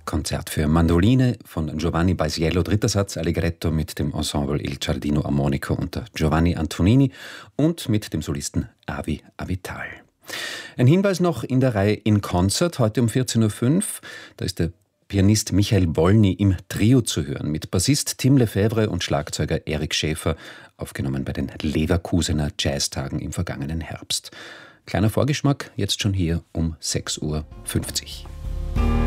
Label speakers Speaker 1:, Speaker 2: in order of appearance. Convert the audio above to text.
Speaker 1: Konzert für Mandoline von Giovanni Paisiello, dritter Satz Allegretto mit dem Ensemble Il Giardino Armonico unter Giovanni Antonini und mit dem Solisten Avi Avital. Ein Hinweis noch in der Reihe In Concert, heute um 14.05 Uhr. Da ist der Pianist Michael Bolny im Trio zu hören, mit Bassist Tim Lefebvre und Schlagzeuger Erik Schäfer, aufgenommen bei den Leverkusener Jazztagen im vergangenen Herbst. Kleiner Vorgeschmack, jetzt schon hier um 6.50 Uhr.